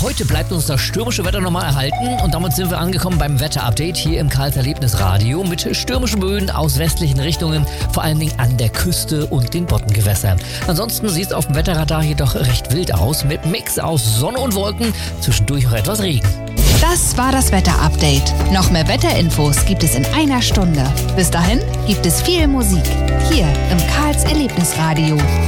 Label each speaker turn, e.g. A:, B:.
A: Heute bleibt uns das stürmische Wetter nochmal erhalten und damit sind wir angekommen beim Wetterupdate hier im Karls Erlebnisradio mit stürmischen Böen aus westlichen Richtungen, vor allen Dingen an der Küste und den Boddengewässern. Ansonsten sieht es auf dem Wetterradar jedoch recht wild aus mit Mix aus Sonne und Wolken, zwischendurch auch etwas Regen.
B: Das war das Wetterupdate. Noch mehr Wetterinfos gibt es in einer Stunde. Bis dahin gibt es viel Musik hier im Karls Erlebnisradio.